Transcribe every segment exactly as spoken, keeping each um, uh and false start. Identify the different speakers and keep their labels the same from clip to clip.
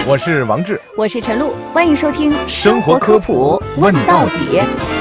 Speaker 1: 我是王志，
Speaker 2: 我是陈露，欢迎收听
Speaker 1: 生活科普问到底。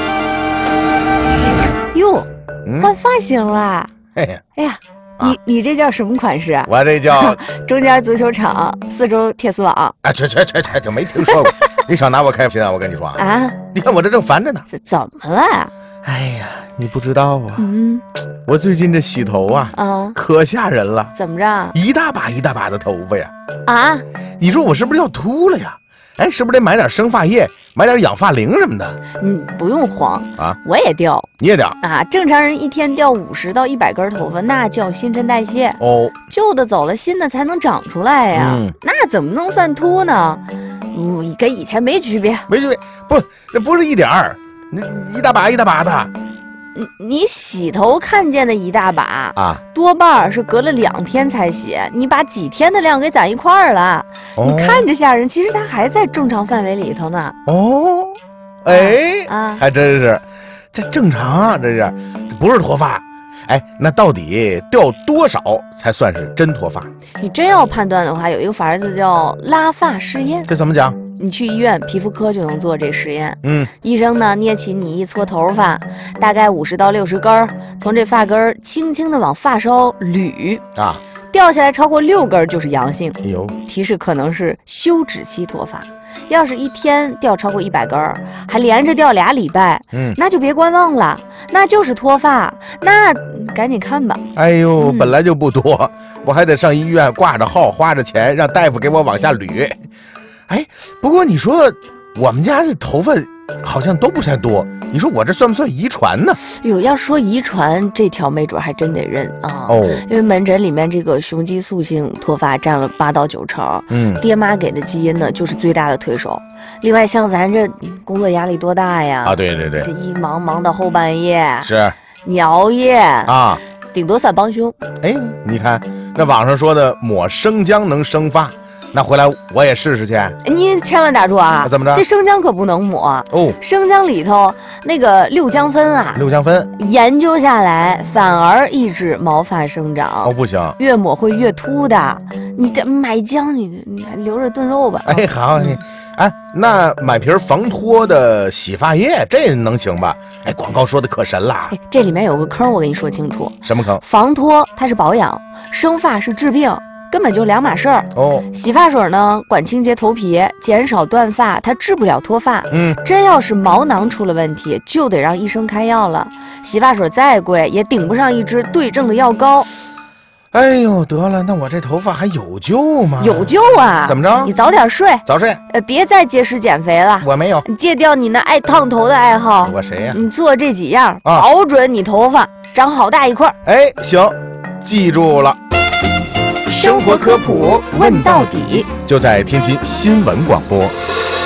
Speaker 2: 哟，
Speaker 1: 嗯
Speaker 2: 换发型啦！
Speaker 1: 嘿嘿，
Speaker 2: 哎呀，
Speaker 1: 啊
Speaker 2: 你你这叫什么款式啊？
Speaker 1: 我这叫
Speaker 2: 中间足球场，四周铁丝网
Speaker 1: 啊，去去去去，就没听说过。你少拿我开心啊！我跟你说啊，
Speaker 2: 啊？
Speaker 1: 你看我这正烦着呢。
Speaker 2: 怎怎么了？
Speaker 1: 哎呀，你不知道啊，
Speaker 2: 嗯
Speaker 1: 我最近这洗头啊，
Speaker 2: 啊，
Speaker 1: 可吓人了，
Speaker 2: 怎么着
Speaker 1: 一大把一大把的头发呀。
Speaker 2: 啊？
Speaker 1: 你说我是不是要秃了呀？哎，是不是得买点生发液，买点养发灵什么的
Speaker 2: 嗯，不用慌
Speaker 1: 啊？
Speaker 2: 我也掉
Speaker 1: 你也掉
Speaker 2: 啊。正常人一天掉五十到一百根头发，那叫新陈代谢。
Speaker 1: 哦。
Speaker 2: 旧的走了，新的才能长出来呀。
Speaker 1: 嗯
Speaker 2: 那怎么能算秃呢？嗯，跟以前没区别。
Speaker 1: 没区别，不，那不是一点儿，那一大把一大把的
Speaker 2: 你你洗头看见的一大把，
Speaker 1: 啊。
Speaker 2: 多半儿是隔了两天才洗，你把几天的量给攒一块儿了。
Speaker 1: 哦
Speaker 2: 你看着吓人，其实它还在正常范围里头呢。
Speaker 1: 哦，哎，
Speaker 2: 啊，
Speaker 1: 还真是，这正常啊，这是，这不是脱发。哎，那到底掉多少才算是真脱发？
Speaker 2: 你真要判断的话，有一个法子叫拉发试验，
Speaker 1: 这怎么讲？
Speaker 2: 你去医院皮肤科就能做这实验。
Speaker 1: 嗯，
Speaker 2: 医生呢捏起你一撮头发，大概五十到六十根儿，从这发根儿轻轻的往发梢捋
Speaker 1: 啊，
Speaker 2: 掉下来超过六根儿就是阳性，
Speaker 1: 哎呦，
Speaker 2: 提示可能是休止期脱发。要是一天掉超过一百根儿，还连着掉俩礼拜，
Speaker 1: 嗯，
Speaker 2: 那就别观望了，那就是脱发，那赶紧看吧。
Speaker 1: 哎呦，
Speaker 2: 嗯
Speaker 1: 本来就不多，我还得上医院挂着号，花着钱，让大夫给我往下捋。哎，不过你说我们家这头发好像都不太多，你说我这算不算遗传呢？
Speaker 2: 哟，要说遗传这条，没准还真得认啊。
Speaker 1: 哦，
Speaker 2: 因为门诊里面这个雄激素性脱发占了八到九成，
Speaker 1: 嗯，
Speaker 2: 爹妈给的基因呢就是最大的推手。另外，像咱这工作压力多大呀？
Speaker 1: 啊，对对对
Speaker 2: 这，一忙忙到后半夜，
Speaker 1: 是
Speaker 2: 你熬夜，
Speaker 1: 啊。
Speaker 2: 顶多算帮凶。
Speaker 1: 哎，你看那网上说的抹生姜能生发，那回来我也试试去。
Speaker 2: 你千万打住啊！
Speaker 1: 啊怎么着
Speaker 2: 这生姜可不能抹。
Speaker 1: 哦，
Speaker 2: 生姜里头那个六姜酚啊，
Speaker 1: 六姜酚
Speaker 2: 研究下来反而抑制毛发生长，
Speaker 1: 哦，不行。
Speaker 2: 越抹会越秃的。你这买姜，你你还留着炖肉吧。
Speaker 1: 哎，好你，哎，那买瓶防脱的洗发液，这能行吧？哎，广告说的可神了。
Speaker 2: 哎，这里面有个坑，我跟你说清楚。
Speaker 1: 什么坑？
Speaker 2: 防脱它是保养，生发是治病，根本就两码事儿。
Speaker 1: 哦，
Speaker 2: 洗发水呢，管清洁头皮，减少断发，它治不了脱发。
Speaker 1: 嗯，
Speaker 2: 真要是毛囊出了问题，就得让医生开药了。洗发水再贵，也顶不上一支对症的药膏。
Speaker 1: 哎呦，得了，那我这头发还有救吗？
Speaker 2: 有救啊！
Speaker 1: 怎么着
Speaker 2: 你早点睡，
Speaker 1: 早睡。
Speaker 2: 呃，别再节食减肥了。
Speaker 1: 我没有。
Speaker 2: 你戒掉你那爱烫头的爱好。
Speaker 1: 我谁呀？
Speaker 2: 你做这几样，
Speaker 1: 啊
Speaker 2: 保准你头发长好大一块。
Speaker 1: 哎，行，记住了。
Speaker 2: 生活科普问到底，
Speaker 1: 就在天津新闻广播。